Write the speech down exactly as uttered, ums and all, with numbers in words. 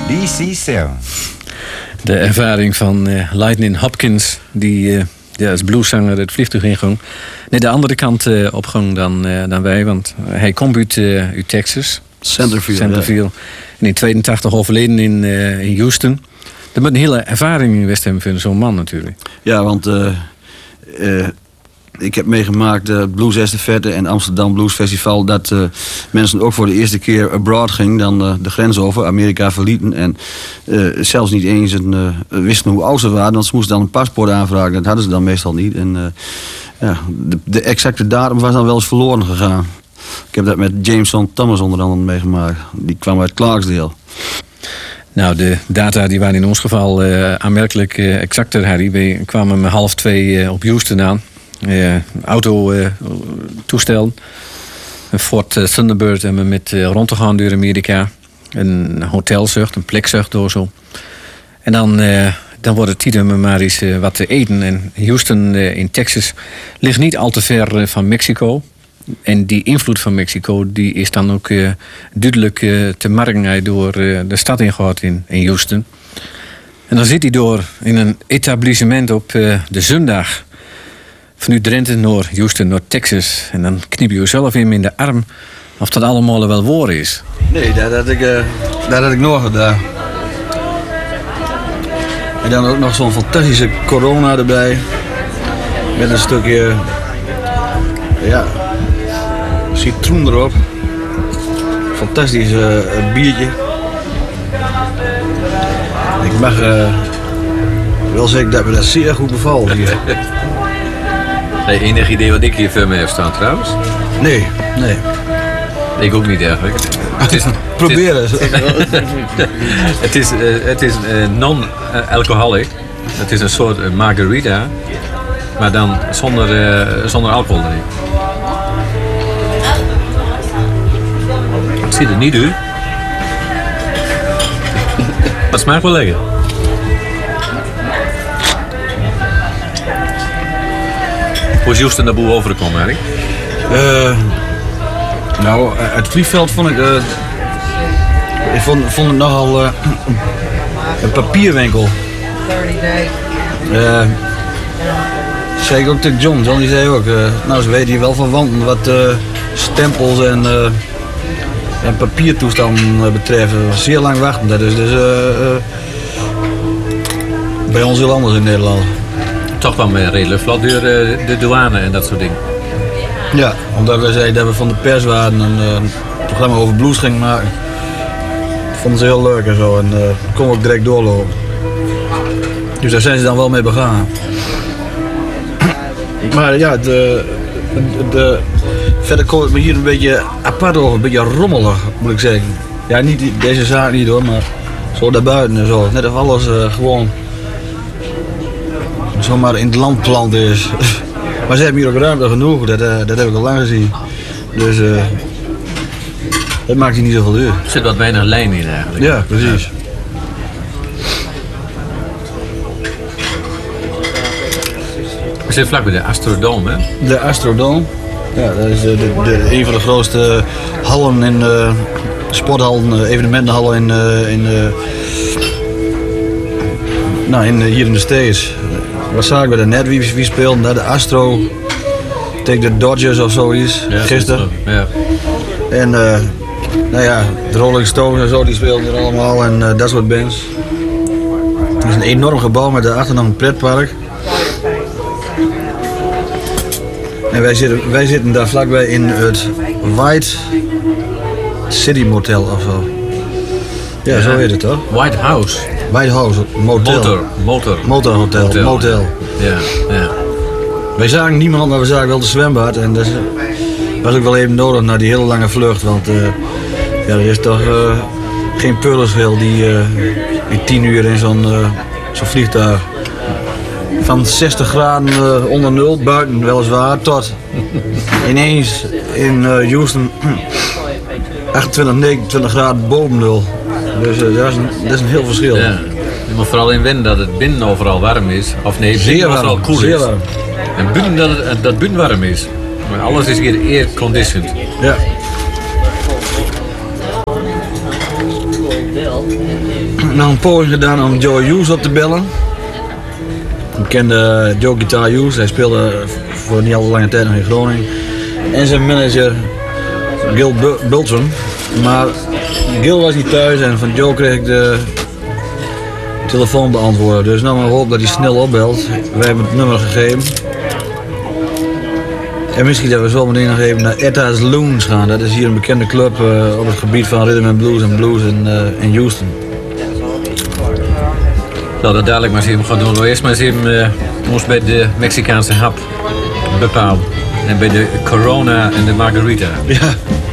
B C Sound. De ervaring van uh, Lightning Hopkins, die uh, ja, als blueszanger het vliegtuig inging. Nee, de andere kant uh, opging dan, uh, dan wij, want hij komt uit, uh, uit Texas. Centerville. Centerville. Ja. En in tweeëntachtig overleden in, uh, in Houston. Dat moet een hele ervaring in West Ham vinden, zo'n man natuurlijk. Ja, want uh, uh, ik heb meegemaakt de uh, Blues Estafette en Amsterdam Blues Festival, dat uh, mensen ook voor de eerste keer abroad gingen, dan uh, de grens over, Amerika verlieten. En uh, zelfs niet eens een, uh, wisten hoe oud ze waren, want ze moesten dan een paspoort aanvragen. Dat hadden ze dan meestal niet. En uh, ja, de, de exacte datum was dan wel eens verloren gegaan. Ik heb dat met Jameson Thomas onder andere meegemaakt. Die kwam uit Clarksdale. Nou, de data die waren in ons geval uh, aanmerkelijk uh, exacter, Harry. We kwamen om half twee uh, op Houston aan. Uh, auto uh, toestel. Een Ford uh, Thunderbird en we met uh, rond te gaan door Amerika. Een hotelzucht, een plekzucht door zo. En dan, uh, dan wordt het tijd om maar eens uh, wat te eten. En Houston uh, in Texas ligt niet al te ver uh, van Mexico. En die invloed van Mexico die is dan ook uh, duidelijk uh, te merken door uh, de stad ingehaald in, in Houston. En dan zit hij door in een etablissement op uh, de zondag. Vanuit Drenthe naar Houston, naar Texas. En dan knip je jezelf in in de arm of dat allemaal wel waar is. Nee, dat had ik, uh, dat had ik nog gedaan. En dan ook nog zo'n fantastische corona erbij. Met een stukje... Ja... citroen erop. Fantastisch uh, biertje. Ik mag uh, wel zeggen dat me dat zeer goed bevalt hier. Heb je enig idee wat ik hier voor me heb staan trouwens? Nee, nee. Ik ook niet eigenlijk. Het is, Probeer eens. Het is, uh, het is uh, non-alcoholic. Het is een soort uh, margarita. Maar dan zonder, uh, zonder alcohol erin. Het ziet er niet uit. Maar het smaakt wel lekker. Hoe is Houston de boel overgekomen eigenlijk? Uh, nou, het vliegveld vond ik... Uh, ik vond, vond het nogal uh, een papierwinkel. Uh, zei ik ook tegen John. John die zei ook... Uh, nou, ze weten hier wel van wanten wat uh, stempels en... Uh, En papiertoestanden betreft, zeer lang wachten. Dat is dus uh, uh, bij ons heel anders in Nederland. Toch wel met redelijk vlot door de, de douane en dat soort dingen. Ja, omdat we zeiden dat we van de pers waren en uh, een programma over blues gingen maken. Dat vonden ze heel leuk en zo en uh, konden we ook direct doorlopen. Dus daar zijn ze dan wel mee begaan. Maar ja, de... de verder komt het me hier een beetje apart over, een beetje rommelig, moet ik zeggen. Ja, niet deze zaak niet hoor, maar zo daarbuiten en zo. Net of alles uh, gewoon zomaar in het land plant is. Maar ze hebben hier ook ruimte genoeg, dat, uh, dat heb ik al lang gezien. Dus uh, dat maakt hier niet zoveel uit. Er zit wat weinig lijn in eigenlijk. Ja, precies. Ja. We zitten vlak bij de Astrodome, hè? De Astrodome. Ja, dat is de, de, de, een van de grootste hallen in uh, sporthallen, uh, evenementenhallen in, uh, in, uh, nou, in, uh, hier in de States. Wat zagen we daar net? Wie, wie speelde daar? De Astro tegen de Dodgers of zoiets, ja, gisteren. Ja. En uh, nou ja, de Rolling Stones en zo, die speelden er allemaal en uh, dat soort bands. Het is een enorm gebouw met daarachter nog een pretpark. En wij zitten, wij zitten daar vlakbij in het White City Motel of zo. Ja, ja, zo heet het toch? White House. White House Motel. Motor. Motor. Motorhotel. Motel. Motel. Ja, ja. Wij zagen niemand, maar we zagen wel de zwembad. En dat was ook wel even nodig na die hele lange vlucht. Want uh, ja, er is toch uh, geen pullenschil die uh, in tien uur in zo'n uh, zo'n vliegtuig. Van zestig graden uh, onder nul, buiten weliswaar, tot ineens in uh, Houston achtentwintig, negenentwintig graden boven nul. Dus uh, dat, is een, dat is een heel verschil. Ja. Je moet vooral in wennen dat het binnen overal warm is. Of nee, binnen overal koel cool is. Warm. En buiten dat het dat buiten warm is. Maar alles is hier air-conditioned. Ja. nog een poging gedaan om Joe Hughes op te bellen. Ik kende Joe Guitar Hughes, hij speelde voor niet al te lange tijd nog in Groningen. En zijn manager Gil Bultrum. Maar Gil was niet thuis en van Joe kreeg ik de telefoon beantwoorden. Dus nou maar hoop dat hij snel opbelt. Wij hebben het nummer gegeven. En misschien dat we zo meteen nog even naar Etta's Loons gaan. Dat is hier een bekende club uh, op het gebied van rhythm and blues en blues in, uh, in Houston. Nou, dat dadelijk maar eens even gaan doen. We eerst maar eens even uh, ons bij de Mexicaanse hap bepalen. En bij de Corona en de Margarita. Ja.